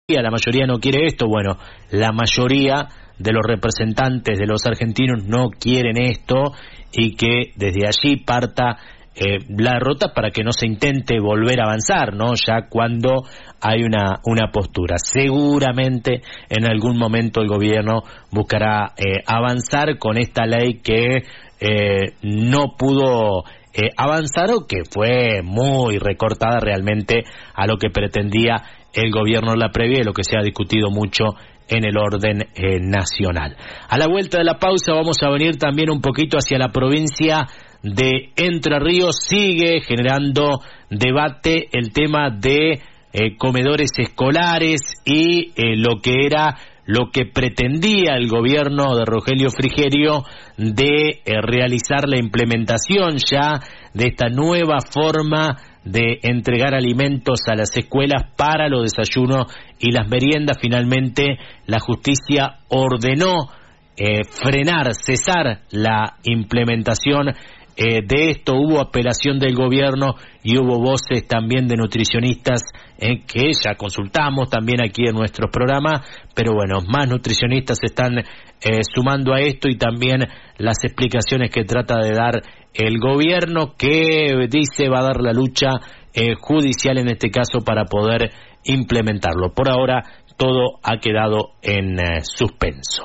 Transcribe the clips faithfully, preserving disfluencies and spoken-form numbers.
la mayoría no quiere esto. Bueno, la mayoría de los representantes de los argentinos no quieren esto y que desde allí parta eh, la derrota para que no se intente volver a avanzar, ¿no? Ya cuando hay una, una postura. Seguramente en algún momento el gobierno buscará eh, avanzar con esta ley que eh, no pudo eh, avanzar o que fue muy recortada realmente a lo que pretendía el gobierno en la previa y lo que se ha discutido mucho en el orden eh, nacional. A la vuelta de la pausa vamos a venir también un poquito hacia la provincia de Entre Ríos. Sigue generando debate el tema de eh, comedores escolares y eh, lo que era, lo que pretendía el gobierno de Rogelio Frigerio de eh, realizar la implementación ya de esta nueva forma de entregar alimentos a las escuelas para los desayunos y las meriendas. Finalmente la justicia ordenó eh, frenar, cesar la implementación eh, de esto. Hubo apelación del gobierno y hubo voces también de nutricionistas eh, que ya consultamos también aquí en nuestros programas, pero bueno, más nutricionistas se están eh, sumando a esto y también las explicaciones que trata de dar el gobierno, que dice va a dar la lucha eh, judicial en este caso para poder implementarlo. Por ahora todo ha quedado en eh, suspenso.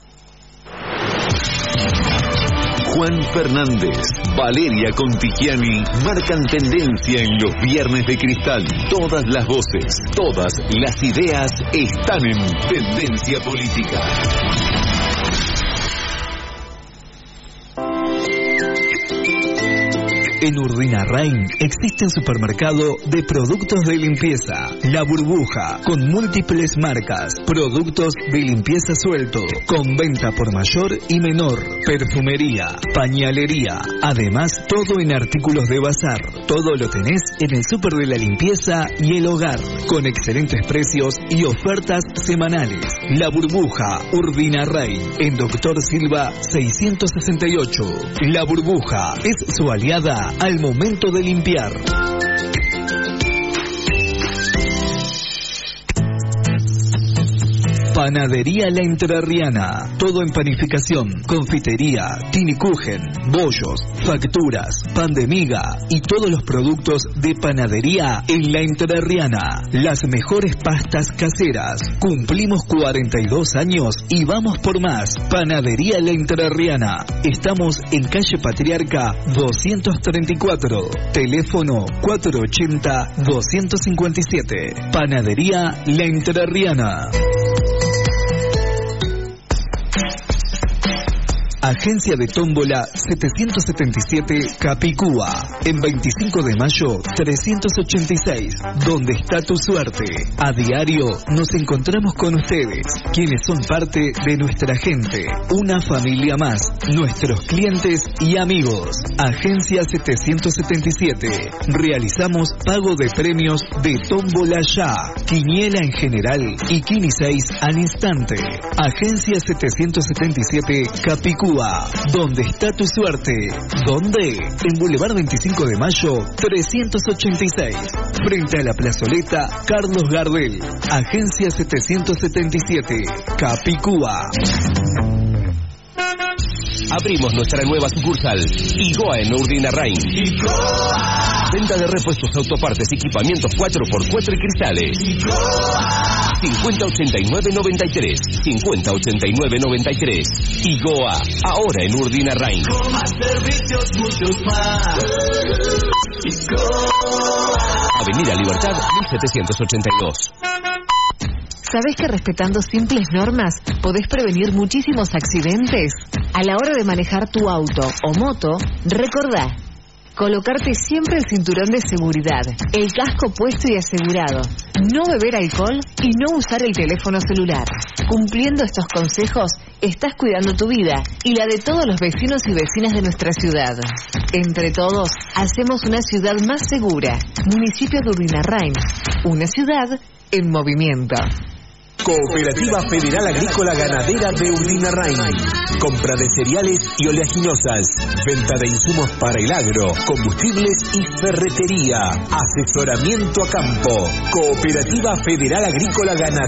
Juan Fernández, Valeria Contigiani marcan tendencia en los Viernes de Cristal. Todas las voces, todas las ideas están en Tendencia Política. En Urdinarrain existe un supermercado de productos de limpieza, La Burbuja, con múltiples marcas, productos de limpieza suelto, con venta por mayor y menor, perfumería, pañalería, además todo en artículos de bazar. Todo lo tenés en el súper de la limpieza y el hogar, con excelentes precios y ofertas semanales. La Burbuja, Urdinarrain, en Doctor Silva seiscientos sesenta y ocho. La Burbuja es su aliada al momento de limpiar. Panadería La Entrerriana, todo en panificación, confitería, tinikuchen, bollos, facturas, pan de miga y todos los productos de panadería en La Entrerriana. Las mejores pastas caseras. Cumplimos cuarenta y dos años y vamos por más. Panadería La Entrerriana. Estamos en calle Patriarca doscientos treinta y cuatro. Teléfono cuatrocientos ochenta, doscientos cincuenta y siete. Panadería La Entrerriana. Agencia de Tómbola setecientos setenta y siete Capicúa, en veinticinco de mayo trescientos ochenta y seis, donde está tu suerte. A diario nos encontramos con ustedes, quienes son parte de nuestra gente, una familia más, nuestros clientes y amigos. Agencia setecientos setenta y siete, realizamos pago de premios de Tómbola ya, quiniela en general y Kini seis al instante. Agencia setecientos setenta y siete Capicúa, ¿dónde está tu suerte? ¿Dónde? En Boulevard veinticinco de mayo trescientos ochenta y seis, frente a la plazoleta Carlos Gardel. Agencia setecientos setenta y siete Capicúa. Abrimos nuestra nueva sucursal, Igoa en Urdinarrain. Igoa. Venta de repuestos, autopartes, equipamientos cuatro por cuatro y cristales. Igoa. cincuenta ochenta y nueve noventa y tres. cincuenta ochenta y nueve noventa y tres. Igoa, ahora en Urdinarrain. Con más servicios, muchos más. Igoa. Avenida Libertad, mil setecientos ochenta y dos. ¿Sabés que respetando simples normas podés prevenir muchísimos accidentes? A la hora de manejar tu auto o moto, recordá colocarte siempre el cinturón de seguridad, el casco puesto y asegurado, no beber alcohol y no usar el teléfono celular. Cumpliendo estos consejos, estás cuidando tu vida y la de todos los vecinos y vecinas de nuestra ciudad. Entre todos, hacemos una ciudad más segura. Municipio de Urdinarrain, una ciudad en movimiento. Cooperativa Federal Agrícola Ganadera de Urdinarrain. Compra de cereales y oleaginosas. Venta de insumos para el agro, combustibles y ferretería. Asesoramiento a campo. Cooperativa Federal Agrícola Ganadera.